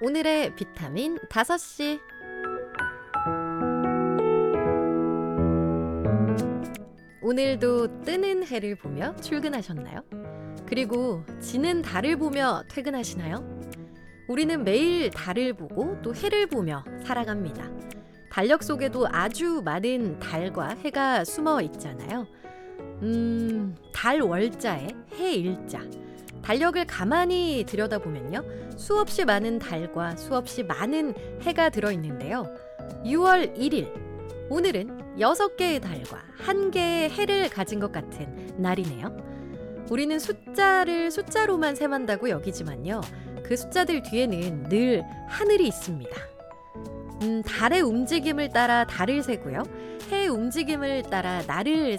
오늘의 비타민 5시. 오늘도 뜨는 해를 보며 출근하셨나요? 그리고 지는 달을 보며 퇴근하시나요? 우리는 매일 달을 보고 또 해를 보며 살아갑니다. 달력 속에도 아주 많은 달과 해가 숨어 있잖아요. 달 월자에 해 일자. 달력을 가만히 들여다보면요. 수없이 많은 달과 수없이 많은 해가 들어있는데요. 6월 1일, 오늘은 6개의 달과 1개의 해를 가진 것 같은 날이네요. 우리는 숫자를 숫자로만 셈한다고 여기지만요. 그 숫자들 뒤에는 늘 하늘이 있습니다. 달의 움직임을 따라 달을 세고요. 해의 움직임을 따라 날을